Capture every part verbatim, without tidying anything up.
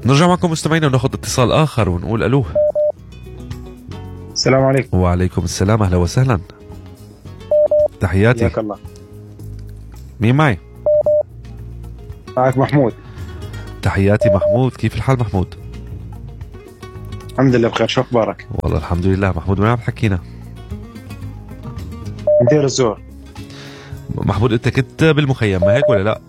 نرجع معكم مستمعينا وناخذ اتصال اخر ونقول الو. السلام عليكم. وعليكم السلام، اهلا وسهلا، تحياتي. حياك الله. مين معي؟ معك محمود. تحياتي محمود، كيف الحال محمود؟ الحمد لله بخير، شو اخبارك؟ والله الحمد لله. محمود وين عم تحكينا؟ من دير الزور. محمود انت كنت بالمخيم ما هيك ولا لا؟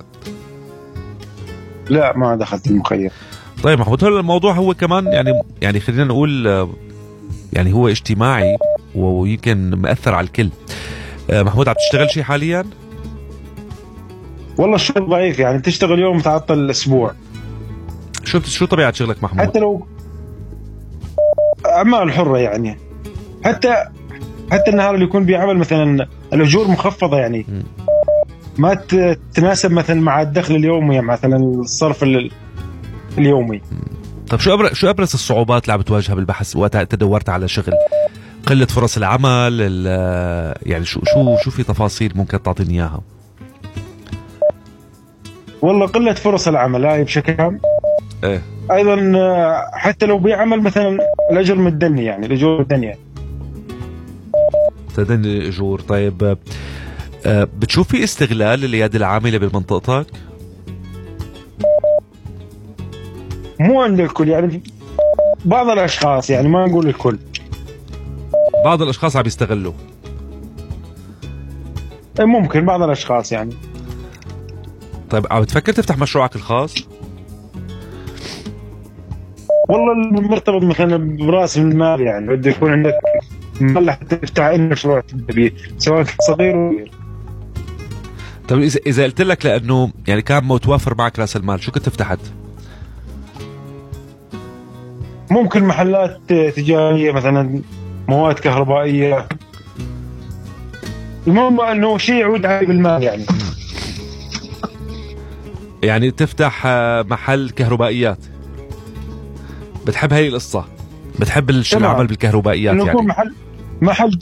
لا ما دخلت المخيم. طيب محمود، هلا الموضوع هو كمان يعني يعني خلينا نقول يعني هو اجتماعي ويمكن مأثر على الكل. محمود عم تشتغل شيء حاليا؟ والله الشغل ضعيف، يعني تشتغل يوم تعطل الاسبوع. شو شو طبيعة شغلك محمود؟ حتى لو اعمال حرة يعني، حتى حتى النهار اللي يكون بعمل مثلا الاجور مخفضة يعني م. ما تتناسب مثلا مع الدخل اليومي، مثلا الصرف اليومي. طيب شو أبرز شو ابرز الصعوبات اللي عم بتواجهها بالبحث وقت تدورت على شغل؟ قلة فرص العمل، يعني شو شو شو في تفاصيل ممكن تعطيني اياها؟ والله قلة فرص العمل هاي بشكل عام. ايه ايضا حتى لو بعمل مثلا الاجر متدني، يعني الاجور متدنية تدني الاجور. طيب بتشوف في استغلال لليد العاملة بمنطقتك؟ مو عند الكل، يعني بعض الاشخاص، يعني ما نقول الكل، بعض الاشخاص عم يستغلوا. ممكن بعض الاشخاص يعني. طيب عم تفكر تفتح مشروعك الخاص؟ والله مرتبط مثلا براس المال، يعني بده يكون عندك مال حتى تفتح اي مشروع تبدا فيه، سواء صغير او كبير. طيب اذا اذا قلت لك لانه يعني كان متوفر معك راس المال، شو كنت فتحت؟ ممكن محلات تجارية مثلا، مواد كهربائية، المهم انه شيء يعود علي بالمال يعني. يعني تفتح محل كهربائيات؟ بتحب هاي القصة؟ بتحب العمل بالكهربائيات يعني؟ يكون محل محل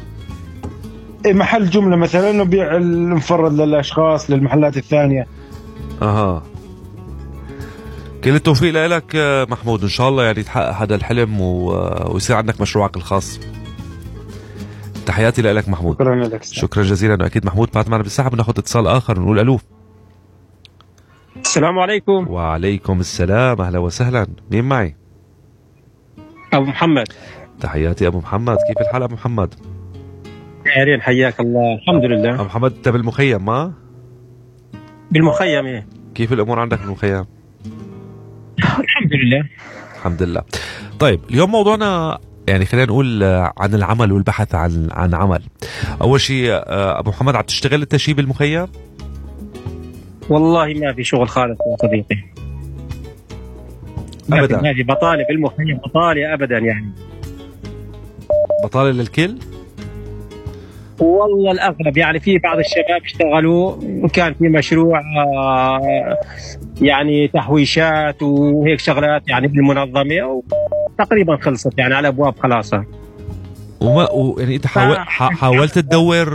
محل جملة مثلا، نبيع المفرد للاشخاص للمحلات الثانية. اها، كل التوفيق لك محمود، ان شاء الله يعني تحقق هذا الحلم و... ويصير عندك مشروعك الخاص. تحياتي لك محمود. شكرا لك. شكرا جزيلا. واكيد محمود بعد معنا بالسحب بناخذ اتصال اخر ونقول الو. السلام عليكم. وعليكم السلام، اهلا وسهلا، مين معي؟ ابو محمد. تحياتي ابو محمد، كيف الحال ابو محمد؟ خيرين حياك الله. الحمد لله. ابو محمد انت بالمخيم ما؟ بالمخيم ايه. كيف الامور عندك بالمخيم؟ الحمد لله. الحمد لله. طيب اليوم موضوعنا يعني خلينا نقول عن العمل والبحث عن عن عمل. اول شيء ابو محمد، عم تشتغل انت شيء بالمخيم؟ والله ما في شغل خالص يا صديقي ابدا. هذه بطاله بالمخيم، بطاله ابدا يعني. بطاله للكل؟ والله الاغلب يعني. في بعض الشباب اشتغلوا، كان في مشروع يعني تحويشات وهيك شغلات يعني بالمنظمه، وتقريبا خلصت يعني على ابواب خلاص. وما يعني انت حاول حاولت تدور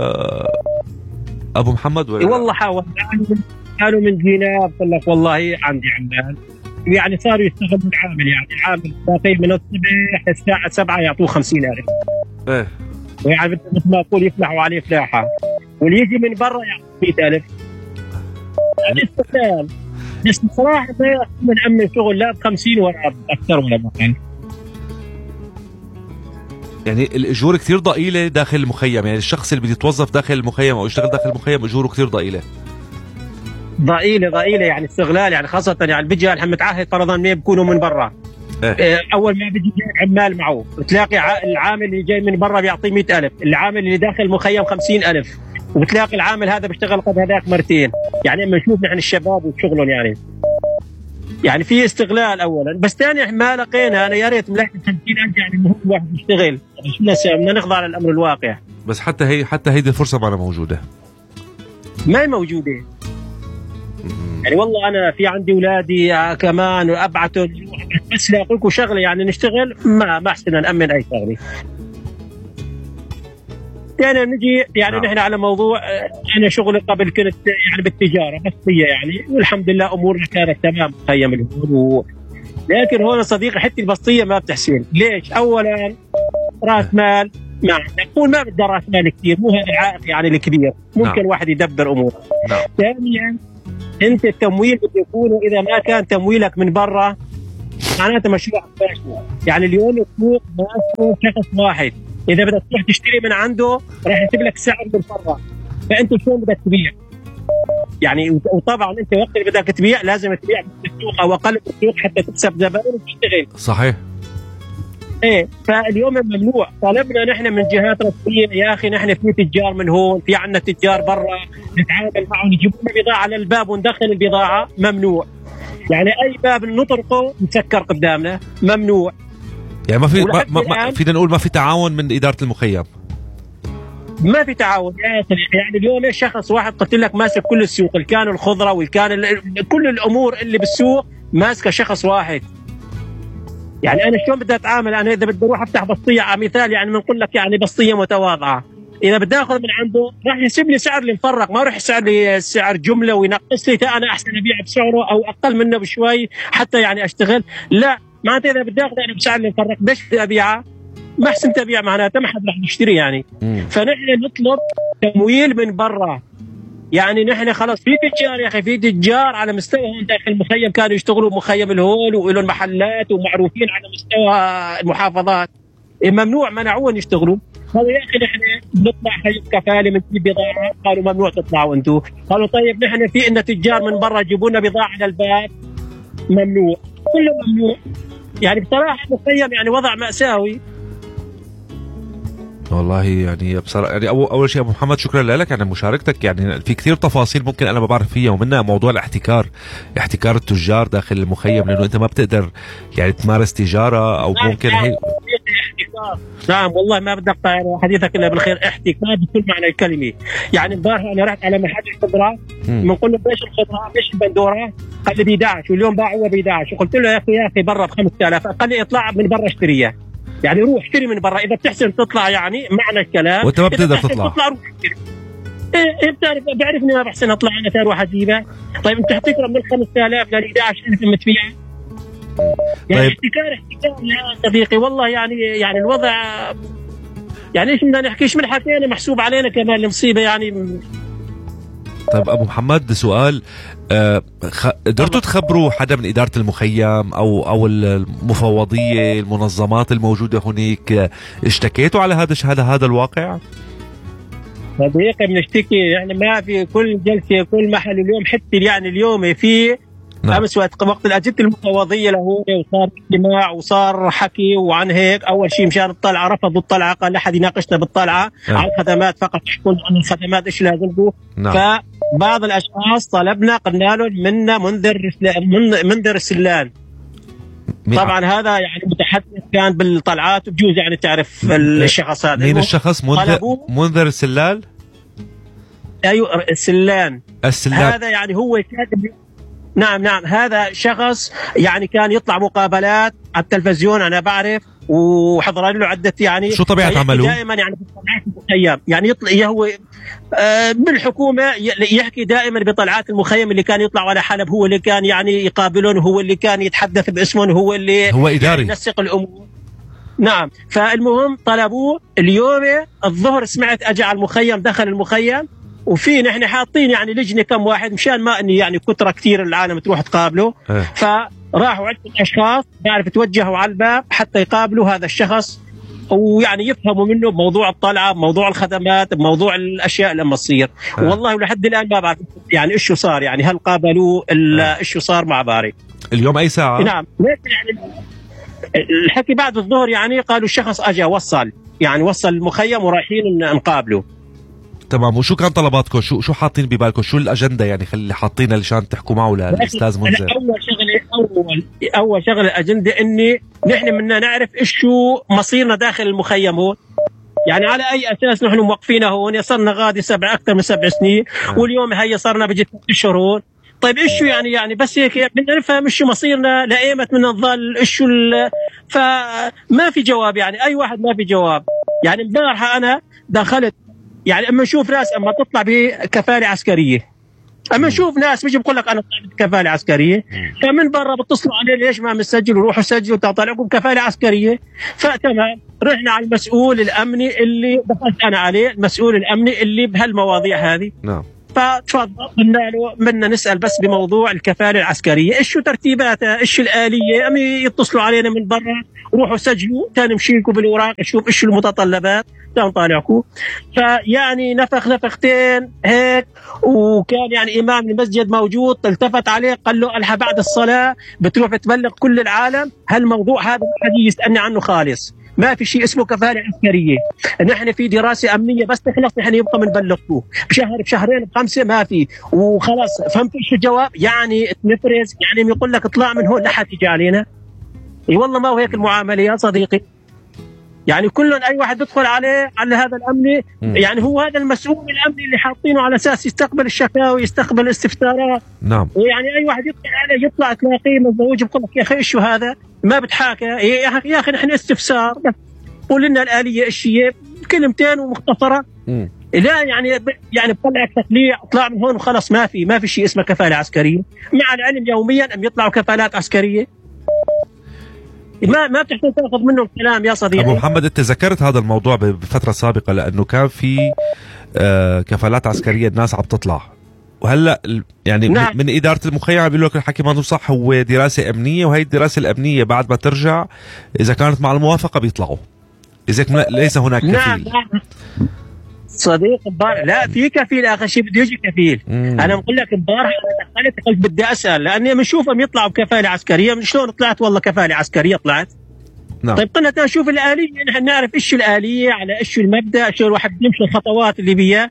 ابو محمد ولا؟ والله حاول، قالوا من دينار، قال لك والله عندي عمال، يعني صاروا يستغلوا العامل، يعني العامل باقي من الصبح الساعه سبعة يعطوه خمسين ألف. ايه، ويعني مثل ما تقول يفلحوا عليه فلاحه، واللي يجي من برا يعطوه مئة ألف. يعني استغلال. بس بصراحه من عمل شغل لا ب خمسين ولا اكثر ولا مكان. يعني الاجور كثير ضئيله داخل المخيم، يعني الشخص اللي بده يتوظف داخل المخيم او يشتغل داخل المخيم اجوره كثير ضئيله. ضئيله ضئيله يعني استغلال، يعني خاصه يعني بيجي الحين متعهد فرضا ما بيكونوا من برا. إيه؟ اول ما بيجي عمال معه، بتلاقي العامل اللي جاي من برا بيعطيه مئة ألف، العامل اللي داخل المخيم خمسين ألف، وبتلاقي العامل هذا بيشتغل قد هذاك مرتين. يعني اما نشوف نحن الشباب وشغلهم يعني يعني في استغلال اولا، بس ثاني ما لقينا. انا يا ريت ملاقي خمسين ألف يعني المهم الواحد يشتغل، شو بدنا نخضع للامر الواقع. بس حتى هي حتى هيدي الفرصه ما موجوده. ما هي موجوده. يعني والله انا في عندي اولادي كمان وابعتهم، بس لاقيكم شغله يعني نشتغل، ما ما احسن نامن اي شغله. يعني نجي يعني نحن على موضوع، انا شغلي قبل كنت يعني بالتجاره بس هي يعني، والحمد لله امورنا كانت تمام. مخيم الهون لكن هون صديقي حتى البسطيه ما بتحسن. ليش؟ اولا راس مال، نعم نقول ما بدها راس مال كثير، مو هذا العائق يعني الكبير، ممكن نعم. واحد يدبر اموره. نعم. ثانيا انت التمويل بده يكون، اذا ما كان تمويلك من برا معناته مشروع فاشل. يعني اليوم السوق ماسكه شخص واحد، اذا بدك تروح تشتري من عنده راح يسيب لك سعر من برا، فانت شلون بدك تبيع؟ يعني وطبعا انت وقت اللي بدك تبيع لازم تبيع بالسوق او اقل بالسوق حتى تكسب زبائن وتشتغل. صحيح. ايه، فاليوم ممنوع. طالبنا نحن من جهات رسميه يا اخي، نحن في تجار من هون، في عندنا تجار برا نتعامل معهم، يجيبوا لنا بضاعه على الباب وندخل البضاعه، ممنوع. يعني اي باب نطرقه نسكر قدامنا، ممنوع. يعني ما في ما ما فينا نقول ما في تعاون من اداره المخيم. ما في تعاون يا صديقي. يعني اليوم شخص واحد قلت لك ماسك كل السوق، اللي كان الخضره واللي كان كل الامور اللي بالسوق ماسكه شخص واحد. يعني انا شلون بدي اتعامل؟ انا اذا بدي اروح افتح بسطيه على مثال، يعني بنقول لك يعني بسطيه متواضعه، اذا بدي اخذ من عنده راح يسيب لي سعر اللي مفرق، ما راح يسعر لي سعر جمله وينقص لي، انا احسن ابيع بسعره او اقل منه بشوي حتى يعني اشتغل. لا، معناته اذا بدي اخذ انا بسعر اللي مفرق ليش بدي ابيعه؟ ما احسن تبيع، معناته ما حد راح يشتري يعني. مم. فنحن نطلب تمويل من برا. يعني نحن خلص في تجار يا اخي، في تجار على مستوى هون داخل المخيم كانوا يشتغلوا مخيم الهول ولهم محلات ومعروفين على مستوى المحافظات، ممنوع منعوهم يشتغلوا. قالوا يا اخي نحن بنطلع خيط كفاله من في بضاعه، قالوا ممنوع تطلعوا انتم. قالوا طيب نحن في عندنا تجار من برا يجيبوا لنا بضاعه على الباب، ممنوع، كله ممنوع. يعني بصراحه المخيم يعني وضع مأساوي والله. يعني بصراحه يعني اول اول شيء ابو محمد شكرا لك على مشاركتك. يعني في كثير تفاصيل ممكن انا ما بعرف فيها، ومنها موضوع الاحتكار، احتكار التجار داخل المخيم، لانه انت ما بتقدر يعني تمارس تجاره او نعم ممكن نعم. هي احتكار. نعم والله ما بدي اقطع حديثك الا بالخير، احتكار بكل معنى الكلمه. يعني امبارح انا رحت على محل الخضره، بنقول له ليش الخضره ليش البندوره؟ قال لي ب احد عشر، واليوم باعوها ب احد عشر. قلت له يا اخي يا اخي برا ب خمسة آلاف، قال لي اطلع من برا اشتريها. يعني روح اشتري من برا، اذا بتحسن تطلع يعني معنى الكلام، وانت ما بتقدر تطلع. تطلع روح اشتري. ايه بتعرف بعرفني ما بحسن اطلع انا ثاني واحد اجيبها. طيب انت حتكرم من خمسة آلاف ل احد عشر ألف لما تبيعها. يعني طيب. احتكار احتكار يا صديقي والله. يعني يعني الوضع يعني ايش بدنا نحكي، ايش من حكينا محسوب علينا كمان المصيبه يعني. طيب ابو محمد سؤال، أه خ... قدرتوا تخبروا حدا من اداره المخيم او او المفوضيه المنظمات الموجوده هناك، اشتكيتوا على هذا هذا هذا الواقع؟ صديقي بنشتكي يعني ما في كل جلسه كل محل. اليوم حتى يعني اليوم في نعم. امس وقت وقت الاجنده المفوضيه لهون وصار اجتماع وصار حكي، وعن هيك اول شيء مشان الطلعه رفضوا الطلعه، قال لا حد يناقشنا بالطلعه نعم. عن الخدمات فقط، يحكون عن الخدمات ايش لازم. نعم. فبعض الاشخاص طلبنا قلنا له منا منذر منذر السلان. طبعا هذا يعني متحدث كان بالطلعات، وبجوز يعني تعرف الشخص هذا مين الشخص؟ منذر منذر السلال. ايوه السلان. السلان هذا يعني هو كاتب. نعم نعم هذا شخص يعني كان يطلع مقابلات على التلفزيون انا بعرف، وحضر له عده يعني. شو طبيعه عمله؟ دائما يعني بطلعات المخيم، يعني يطلع هو آه بالحكومه يحكي دائما بطلعات المخيم اللي كان يطلع على حلب، هو اللي كان يعني يقابلون، هو اللي كان يتحدث باسمهم، هو اللي هو اداري ينسق الامور. نعم. فالمهم طلبوه اليوم الظهر، سمعت اجى على المخيم، دخل المخيم، وفي نحن حاطين يعني لجنه كم واحد مشان ما اني يعني كثره كثير العالم تروح تقابله. اه. فراحوا عده اشخاص بعرف توجهوا على الباب حتى يقابلوا هذا الشخص، ويعني يفهموا منه بموضوع الطلعه، بموضوع الخدمات، بموضوع الاشياء لما تصير. اه. والله لحد الان ما بعرف يعني ايش صار، يعني هل قابلوه ايش صار مع باري اليوم اي ساعه؟ نعم يعني الحكي بعد الظهر، يعني قالوا الشخص اجى وصل يعني وصل المخيم ورايحين نقابله. تمام. وشو كان طلباتكم؟ شو شو حاطين ببالكم؟ شو الاجنده يعني اللي حاطينها لشان تحكوا معه للاستاذ منذر؟ اول شغله اول اول شغله الاجنده اني نحن بدنا نعرف ايش شو مصيرنا داخل المخيم هون، يعني على اي اساس نحن موقفين هون. صرنا غادي سبع اكثر من سبع سنين، آه. واليوم هي صرنا بجي ثلاث اشهر هون. طيب ايش شو يعني يعني بس هيك بدنا نفهم ايش مصيرنا، لايمت من نضل ايش شو. فما في جواب، يعني اي واحد ما في جواب. يعني امبارح انا دخلت يعني اما نشوف ناس اما تطلع بكفاله عسكريه، اما نشوف ناس بيجي بقول لك انا طالب كفاله عسكريه، فمن برا بتصلوا عليه ليش ما مسجل، وروحوا سجلوا طالعكم كفاله عسكريه. فتمام رحنا على المسؤول الامني اللي دخلت انا عليه، المسؤول الامني اللي بهالمواضيع هذه. نعم. فتفضل قلنا له بدنا نسال بس بموضوع الكفاله العسكريه، ايش شو ترتيباتها، ايش الاليه، ام يتصلوا علينا من برا روحوا سجلوا، ثاني نمشي لكم بالاوراق نشوف ايش المتطلبات، ثاني نطالعكم. فيعني نفخ نفختين هيك، وكان يعني امام المسجد موجود، التفت عليه قال له الها بعد الصلاه بتروح تبلغ كل العالم هالموضوع هذا ما حد يسالني عنه خالص، ما في شيء اسمه كفاله عسكريه، نحن في دراسه امنيه بس تخلص نحن يبقى بنبلغكم بشهر بشهرين بخمسه ما في، وخلاص. فهمت شو الجواب؟ يعني نفرز، يعني يقول لك اطلع من هون لحد يجي علينا. اي والله ما هو هيك المعامله يا صديقي. يعني كلهم اي واحد بيدخل عليه على هذا الامني، يعني هو هذا المسؤول الامني اللي حاطينه على اساس يستقبل الشكاوي يستقبل الاستفسارات. نعم. ويعني اي واحد يدخل عليه يطلع تلاقيه مزوج بقول لك يا اخي شو هذا؟ ما بتحاكى يا اخي، يا اخي نحن استفسار بس قول لنا الاليه ايش هي كلمتين ومختصره. م. لا يعني يعني بطلعك تطليع اطلع من هون وخلص، ما في ما في شيء اسمه كفاله عسكريه، مع العلم يوميا ام يطلعوا كفالات عسكريه. ما ما بتحتاج تاخذ منه الكلام يا صديقي. ابو محمد انت ذكرت هذا الموضوع بفتره سابقه، لانه كان في آه كفالات عسكريه الناس عم تطلع، وهلا يعني نعم. من اداره المخيم بيقول لك الحكي ما صح، هو دراسه امنيه، وهي الدراسه الامنيه بعد ما ترجع اذا كانت مع الموافقه بيطلعوا، اذا ليس هناك كفيل. نعم. نعم. صديق امبارح لا في كفيل، اخر شيء بده يجي كفيل. مم. انا بقول لك امبارح انا دخلت قلت بدي اسال، لاني بنشوفهم يطلعوا بكفاله عسكريه، من شلون طلعت والله كفاله عسكريه طلعت. نعم. طيب قلنا نشوف الاليه، نحن نعرف ايش الاليه، على ايش المبدا، شو الواحد بيمشي الخطوات اللي بيها.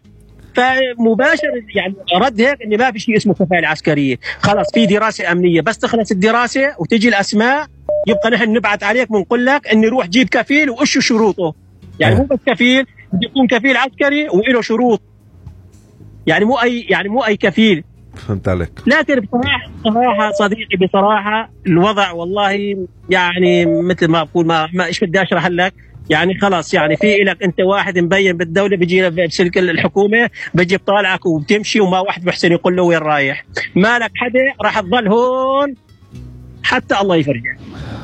فمباشر يعني رد هيك انه ما في شيء اسمه كفاله عسكريه، خلاص في دراسه امنيه، بس تخلص الدراسه وتجي الاسماء يبقى نحن نبعث عليك بنقول لك انه روح جيب كفيل وايش شروطه. يعني مو بس كفيل، بده يكون كفيل عسكري وله شروط، يعني مو اي يعني مو اي كفيل. فهمت عليك. لكن بصراحه بصراحه صديقي بصراحه الوضع والله يعني مثل ما بقول ما, ما ايش بدي اشرح لك، يعني خلاص يعني في لك انت واحد مبين بالدوله بيجي بسلك الحكومه بيجي بطالعك وبتمشي وما واحد بحسن يقول له وين رايح، مالك حدا راح تظل هون حتى الله يفرجك.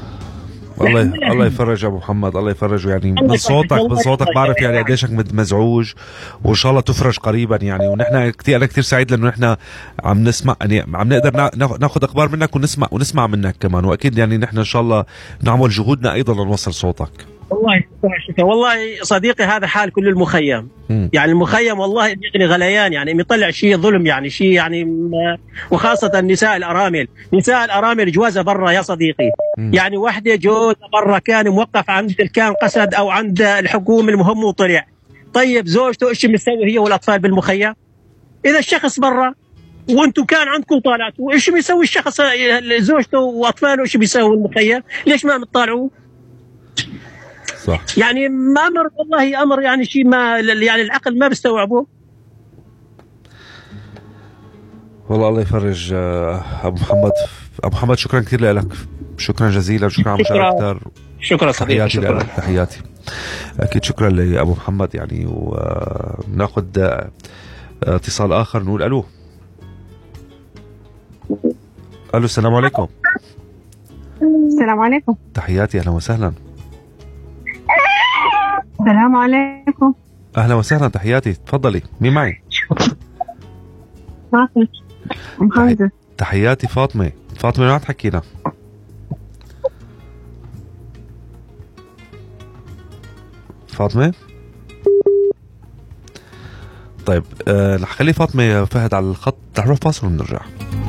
الله الله يفرج ابو محمد، الله يفرج. يعني من صوتك من صوتك بعرف يعني قديش مزعوج، وان شاء الله تفرج قريبا يعني. ونحن كثير انا كثير سعيد لانه نحن عم نسمع يعني عم نقدر ناخذ اخبار منك ونسمع ونسمع منك كمان، واكيد يعني نحن ان شاء الله نعمل جهودنا ايضا لنوصل صوتك. والله شكرا والله صديقي، هذا حال كل المخيم. م. يعني المخيم والله يغني غليان، يعني يطلع شيء ظلم، يعني شيء يعني وخاصة نساء الأرامل، نساء الأرامل جوازة برا يا صديقي. م. يعني وحدة جوز برا كان موقف عند كان قسد أو عند الحكومة المهم وطلع، طيب زوجته إيش مسوي هي والأطفال بالمخيم؟ إذا الشخص برا وانتم كان عندكم طالعتوا، إيش بيسوي الشخص زوجته وأطفاله إيش بيسوي المخيم؟ ليش ما بتطالعوا؟ صح. يعني ما امر والله امر يعني شيء ما يعني العقل ما بيستوعبه. والله الله يفرج ابو محمد. ابو محمد شكرا كثير لك، شكرا جزيلا، شكرا على مشاركتك. شكرا صديقي، شكرا لك. تحياتي اكيد، شكرا لابو محمد يعني. وناخذ اتصال اخر، نقول الو. الو السلام عليكم. السلام عليكم. تحياتي، اهلا وسهلا. السلام عليكم. اهلا وسهلا، تحياتي، تفضلي. مين معي؟ فاطمة ام حمزة. تحياتي فاطمة. فاطمة ما تحكينا. فاطمة؟ طيب آه، رح خلي فاطمة فهد على الخط، رح نروح فاصل ونرجع.